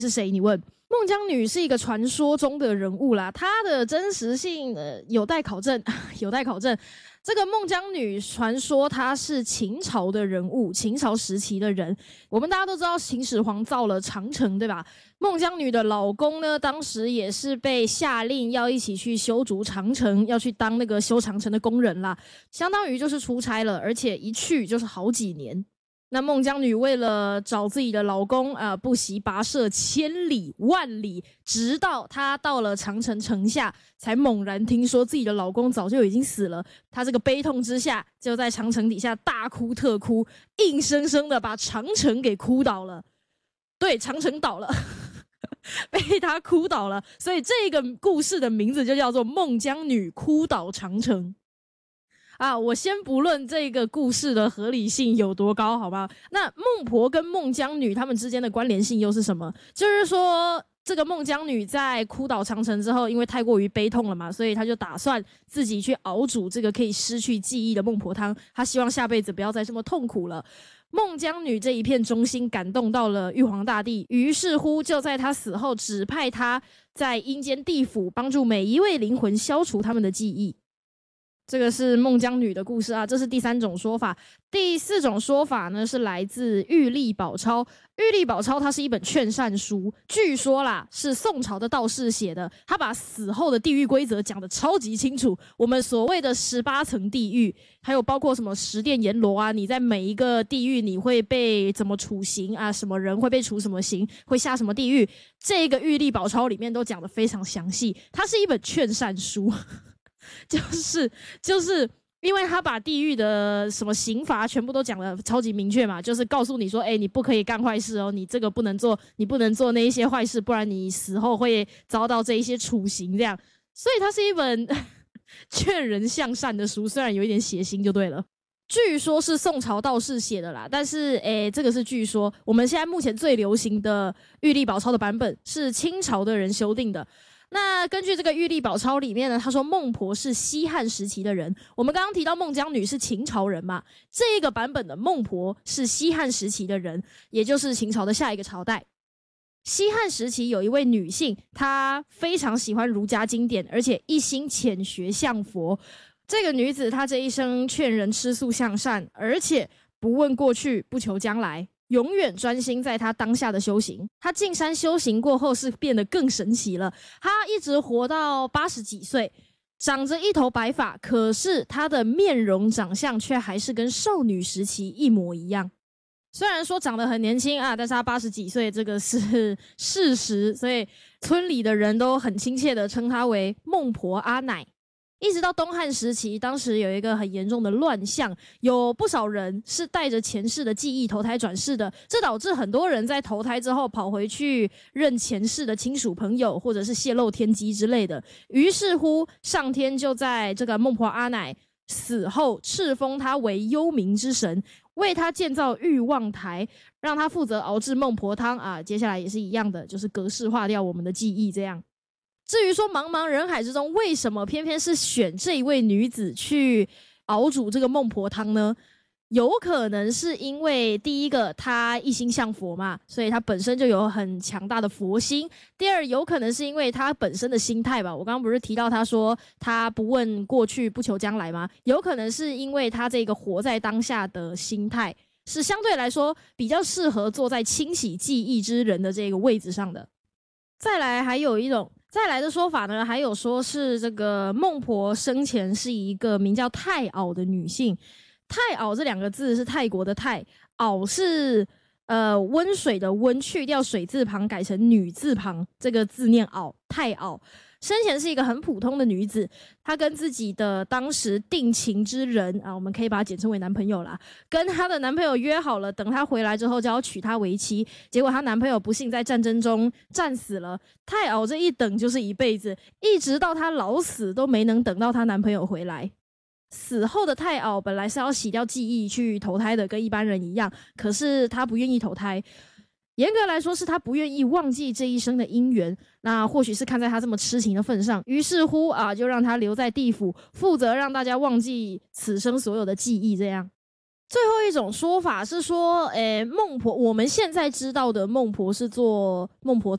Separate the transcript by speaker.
Speaker 1: 是谁？你问。孟姜女是一个传说中的人物啦，她的真实性有待考证，有待考证。这个孟姜女传说她是秦朝的人物，秦朝时期的人。我们大家都知道秦始皇造了长城，对吧？孟姜女的老公呢，当时也是被下令要一起去修筑长城，要去当那个修长城的工人啦，相当于就是出差了，而且一去就是好几年。那孟姜女为了找自己的老公不惜跋涉千里万里，直到她到了长城城下，才猛然听说自己的老公早就已经死了。她这个悲痛之下，就在长城底下大哭特哭，硬生生的把长城给哭倒了。对，长城倒了被她哭倒了，所以这个故事的名字就叫做孟姜女哭倒长城。我先不论这个故事的合理性有多高，好吧？那孟婆跟孟姜女他们之间的关联性又是什么？就是说，这个孟姜女在哭倒长城之后，因为太过于悲痛了嘛，所以她就打算自己去熬煮这个可以失去记忆的孟婆汤，她希望下辈子不要再这么痛苦了。孟姜女这一片忠心感动到了玉皇大帝，于是乎就在她死后指派她在阴间地府帮助每一位灵魂消除他们的记忆。这个是孟姜女的故事这是第3种说法。第4种说法呢，是来自玉历宝钞。玉历宝钞它是一本劝善书，据说啦是宋朝的道士写的，他把死后的地狱规则讲得超级清楚。我们所谓的18层地狱，还有包括什么十殿阎罗你在每一个地狱你会被怎么处刑什么人会被处什么刑，会下什么地狱，这个玉历宝钞里面都讲得非常详细。它是一本劝善书就是因为他把地狱的什么刑罚全部都讲得超级明确嘛，就是告诉你说你不可以干坏事你这个不能做，你不能做那一些坏事，不然你死后会遭到这一些处刑这样。所以它是一本劝人向善的书，虽然有一点血腥就对了。据说是宋朝道士写的啦，但是这个是据说。我们现在目前最流行的玉历宝钞的版本是清朝的人修订的。那根据这个玉历宝钞里面呢，他说孟婆是西汉时期的人。我们刚刚提到孟姜女是秦朝人嘛，这个版本的孟婆是西汉时期的人，也就是秦朝的下一个朝代。西汉时期有一位女性，她非常喜欢儒家经典，而且一心潜学向佛。这个女子她这一生劝人吃素向善，而且不问过去不求将来，永远专心在他当下的修行。他进山修行过后是变得更神奇了，他一直活到80几岁，长着一头白发，可是他的面容长相却还是跟少女时期一模一样。虽然说长得很年轻但是他80几岁，这个是事实，所以村里的人都很亲切的称他为孟婆阿奶。一直到东汉时期，当时有一个很严重的乱象，有不少人是带着前世的记忆投胎转世的，这导致很多人在投胎之后跑回去认前世的亲属朋友，或者是泄露天机之类的。于是乎，上天就在这个孟婆阿奶死后敕封她为幽冥之神，为她建造玉望台，让她负责熬制孟婆汤接下来也是一样的，就是格式化掉我们的记忆这样。至于说茫茫人海之中为什么偏偏是选这一位女子去熬煮这个孟婆汤呢？有可能是因为第一个她一心向佛嘛，所以她本身就有很强大的佛心。第二，有可能是因为她本身的心态吧，我刚刚不是提到她说她不问过去不求将来吗？有可能是因为她这个活在当下的心态是相对来说比较适合坐在清洗记忆之人的这个位置上的。再来的说法呢，还有说是这个孟婆生前是一个名叫太媪的女性。太媪这2个字是泰国的泰，媪是温水的温，去掉水字旁改成女字旁，这个字念媪，太媪。生前是一个很普通的女子，她跟自己的当时定情之人我们可以把她简称为男朋友啦，跟她的男朋友约好了，等她回来之后就要娶她为妻。结果她男朋友不幸在战争中战死了，太媪这一等就是一辈子，一直到她老死都没能等到她男朋友回来。死后的太媪本来是要洗掉记忆去投胎的，跟一般人一样，可是她不愿意投胎。严格来说是他不愿意忘记这一生的姻缘，那或许是看在他这么痴情的份上，于是乎就让他留在地府，负责让大家忘记此生所有的记忆这样。 最后一种说法是说，孟婆，我们现在知道的孟婆是做孟婆